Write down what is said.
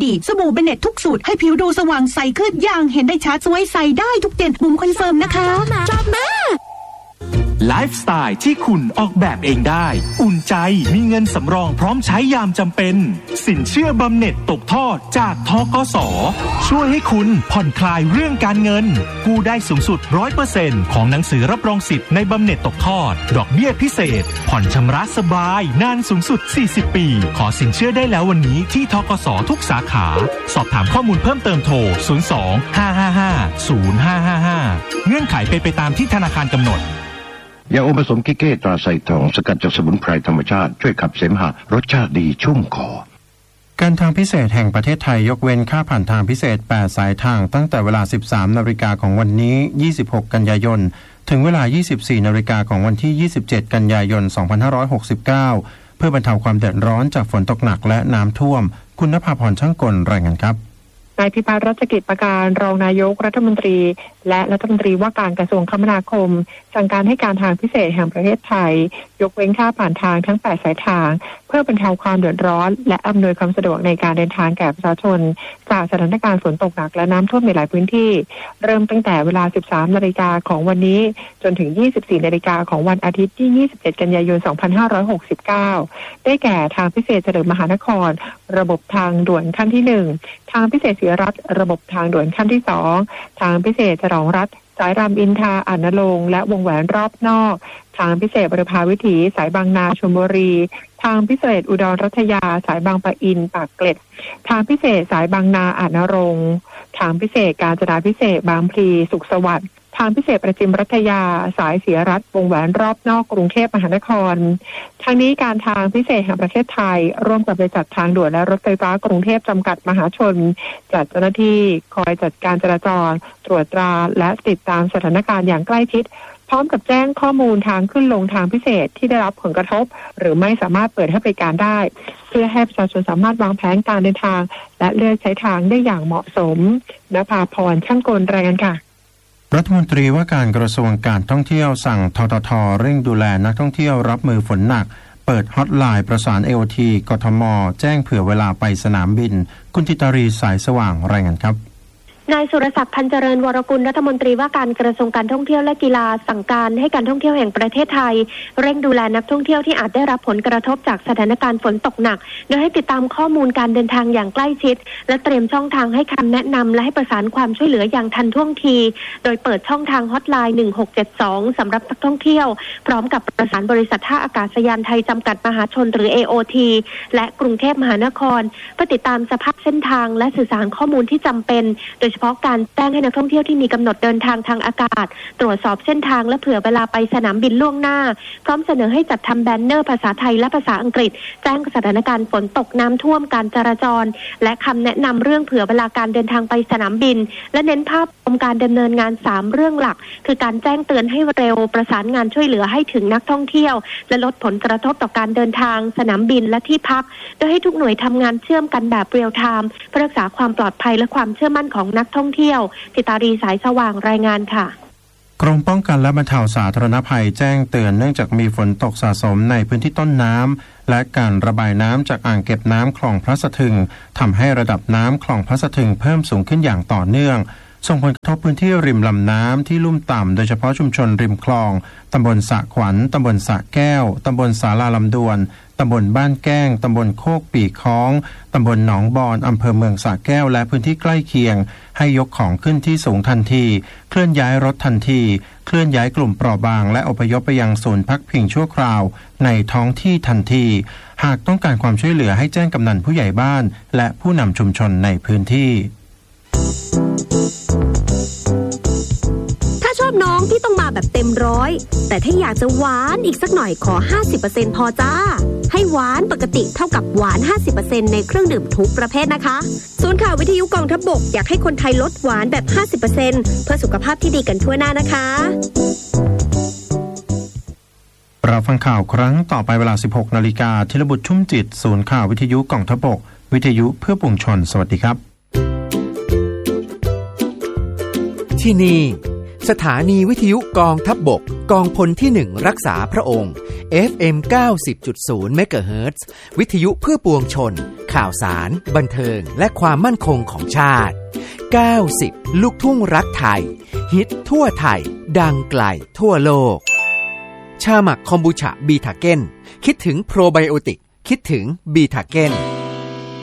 สบู่เบเน็ตทุกสูตรให้ผิวดูสว่างใสขึ้นอย่างเห็นได้ชัดสวยใสได้ทุกเดือนบุ๋มคอนเฟิร์มนะคะชอบมากไลฟ์สไตล์ที่คุณออกแบบเองได้อุ่นใจมีเงินสำรองพร้อมใช้ยามจำเป็นสินเชื่อบำเหน็จตกทอดจากธกส.ช่วยให้คุณผ่อนคลายเรื่องการเงินกู้ได้สูงสุด 100% ของหนังสือรับรองสิทธิ์ในบำเหน็จตกทอดดอกเบี้ยพิเศษผ่อนชำระสบายนานสูงสุด40ปีขอสินเชื่อได้แล้ววันนี้ที่ธกส.ทุกสาขาสอบถามข้อมูลเพิ่มเติมโทร02-555-0555เงื่อนไขเป็นไปตามที่ธนาคารกำหนดยาอมผสมกิเก้ตราไซทองสกัดจากสมุนไพรธรรมชาติช่วยขับเสมหะรสชาติดีชุ่มคอการทางพิเศษแห่งประเทศไทยยกเว้นค่าผ่านทางพิเศษ8สายทางตั้งแต่เวลา 13 นาฬิกาของวันนี้26กันยายนถึงเวลา 24 นาฬิกาของวันที่27กันยายน2569เพื่อบรรเทาความเดือดร้อนจากฝนตกหนักและน้ำท่วมคุณณภาพรช่างกลรายงานครับนายพิพัฒน์รัชกิจประการรองนายกรัฐมนตรีและรัฐมนตรีว่าการกระทรวงคมนาคมสั่งการให้การทางพิเศษแห่งประเทศไทยยกเว้นค่าผ่านทางทั้ง8สายทางเพื่อบรรเทาความเดือดร้อนและอำนวยความสะดวกในการเดินทางแก่ประชาชนจากสถานการณ์ฝนตกหนักและน้ำท่วมในหลายพื้นที่เริ่มตั้งแต่เวลา 13 นาฬิกาของวันนี้จนถึง 24 นาฬิกาของวันอาทิตย์ที่ 27 กันยายน 2569ได้แก่ทางพิเศษเฉลิมมหานครระบบทางด่วนขั้นที่1ทางพิเศษศรีรัตน์ระบบทางด่วนขั้นที่2ทางพิเศษฉลองรัฐสายรามอินทราอาจนรงค์และวงแหวนรอบนอกทางพิเศษบุรพาวิถีสายบางนาชลบุรีทางพิเศษอุดรรัตยาสายบางปะอินปากเกร็ดทางพิเศษสายบางนาอาจนรงค์ทางพิเศษกาญจนาพิเศษบางพลีสุขสวัสดิ์ทางพิเศษประจิมรัตยาสายศรีรัตน์วงแหวนรอบนอกกรุงเทพมหานครทางนี้การทางพิเศษแห่งประเทศไทยร่วมกับบริษัททางด่วนและรถไฟฟ้ากรุงเทพจำกัดมหาชนจัดเจ้าหน้าที่คอยจัดการจราจรตรวจตราและติดตามสถานการณ์อย่างใกล้ชิดพร้อมกับแจ้งข้อมูลทางขึ้นลงทางพิเศษที่ได้รับผลกระทบหรือไม่สามารถเปิดให้บริการได้เพื่อให้ประชาชนสามารถวางแผนการเดินทางและเลือกใช้ทางได้อย่างเหมาะสมณภาพรช่างกลรายงานค่ะรัฐมนตรีว่าการกระทรวงการท่องเที่ยวสั่งททท.เร่งดูแลนักท่องเที่ยวรับมือฝนหนักเปิดฮอตไลน์ประสาน AOT กทม.แจ้งเผื่อเวลาไปสนามบินคุณธิตารีสายสว่างรายงานครับนายสุรศักดิ์พันเจริญวรกุลรัฐมนตรีว่าการกระทรวงการท่องเที่ยวและกีฬาสั่งการให้การท่องเที่ยวแห่งประเทศไทยเร่งดูแลนักท่องเที่ยวที่อาจได้รับผลกระทบจากสถานการณ์ฝนตกหนักโดยให้ติดตามข้อมูลการเดินทางอย่างใกล้ชิดและเตรียมช่องทางให้คำแนะนำและให้ประสานความช่วยเหลืออย่างทันท่วงทีโดยเปิดช่องทางฮอตไลน์1672สำหรับนักท่องเที่ยวพร้อมกับประสานบริษัทท่าอากาศยานไทยจำกัดมหาชนหรือ AOT และกรุงเทพมหานครเพื่อติดตามสภาพเส้นทางและสื่อสารข้อมูลที่จำเป็นโดยเฉพาะการแจ้งให้นักท่องเที่ยวที่มีกำหนดเดินทางทางอากาศตรวจสอบเส้นทางและเผื่อเวลาไปสนามบินล่วงหน้าพร้อมเสนอให้จัดทำแบนเนอร์ภาษาไทยและภาษาอังกฤษแจ้งสถานการณ์ฝนตกน้ำท่วมการจราจรและคำแนะนำเรื่องเผื่อเวลาการเดินทางไปสนามบินและเน้นภาพรวมการดำเนินงาน3เรื่องหลักคือการแจ้งเตือนให้เร็วประสานงานช่วยเหลือให้ถึงนักท่องเที่ยวและลดผลกระทบต่อการเดินทางสนามบินและที่พักโดยให้ทุกหน่วยทำงานเชื่อมกันแบบเรียลไทม์เพื่อรักษาความปลอดภัยและความเชื่อมั่นของนักท่องเที่ยวธิตารีสายสว่างรายงานค่ะกรมป้องกันและบรรเทาสาธารณภัยแจ้งเตือนเนื่องจากมีฝนตกสะสมในพื้นที่ต้นน้ำและการระบายน้ำจากอ่างเก็บน้ำคลองพระสะทึงทำให้ระดับน้ำคลองพระสะทึงเพิ่มสูงขึ้นอย่างต่อเนื่องส่งผลกระทบพื้นที่ริมลำน้ำที่ลุ่มต่ำโดยเฉพาะชุมชนริมคลองตำบลสะขวัญตำบลสะแก้วตำบลศาลาลำดวนตำบลบ้านแก้งตำบลโคกปีกค้องตำบลหนองบอนอำเภอเมืองสระแก้วและพื้นที่ใกล้เคียงให้ยกของขึ้นที่สูงทันทีเคลื่อนย้ายรถทันทีเคลื่อนย้ายกลุ่มเปราะบางและอพยพไปยังศูนย์พักพิงชั่วคราวในท้องที่ทันทีหากต้องการความช่วยเหลือให้แจ้งกำนันผู้ใหญ่บ้านและผู้นำชุมชนในพื้นที่ชอบน้องที่ต้องมาแบบเต็มร้อยแต่ถ้าอยากจะหวานอีกสักหน่อยขอ 50% พอจ้าให้หวานปกติเท่ากับหวาน 50% ในเครื่องดื่มทุกประเภทนะคะศูนย์ข่าววิทยุกองทัพบกอยากให้คนไทยลดหวานแบบ 50% เพื่อสุขภาพที่ดีกันทั่วหน้านะคะเราฟังข่าวครั้งต่อไปเวลา 16:00 น.ธีรบุตรชุ่มจิตศูนย์ข่าววิทยุกองทัพบกวิทยุเพื่อปวงชนสวัสดีครับที่นี่สถานีวิทยุกองทัพบกกองพลที่1รักษาพระองค์ FM 90.0 เมกะเฮิรตซ์วิทยุเพื่อปวงชนข่าวสารบันเทิงและความมั่นคงของชาติ90ลูกทุ่งรักไทยฮิตทั่วไทยดังไกลทั่วโลกชาหมักคอมบูชาบีทาเก้นคิดถึงโปรไบโอติกคิดถึงบีทาเก้น